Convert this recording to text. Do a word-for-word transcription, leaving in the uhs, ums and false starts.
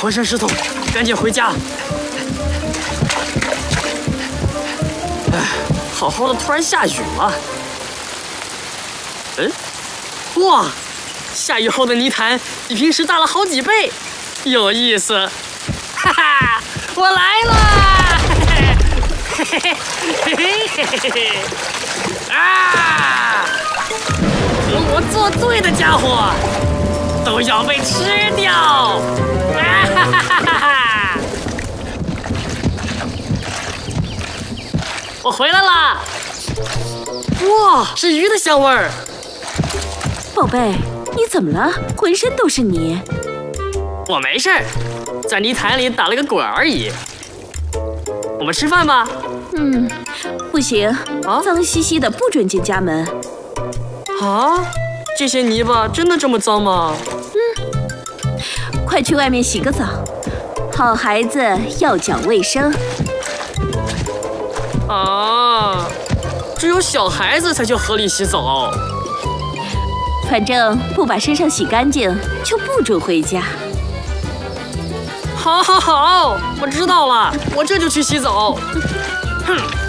浑身湿透，赶紧回家。哎，好好的，突然下雨了。嗯，哇，下雨后的泥潭比平时大了好几倍，有意思。哈哈，我来了！嘿嘿嘿嘿嘿嘿嘿嘿！啊！和我作对的家伙都要被吃掉！啊哈哈哈哈哈！我回来啦！哇，是鱼的香味儿。 宝贝，你怎么了？浑身都是泥。 我没事儿，在泥潭里打了个滚而已。我们吃饭吧。 嗯，不行， 啊， 脏兮兮的，不准进家门。 啊，这些泥巴真的这么脏吗？ 嗯，快去外面洗个澡。好孩子要讲卫生。 啊，只有小孩子才去河里洗澡。 反正不把身上洗干净，就不准回家。 好，好，好，我知道了，我这就去洗澡。哼。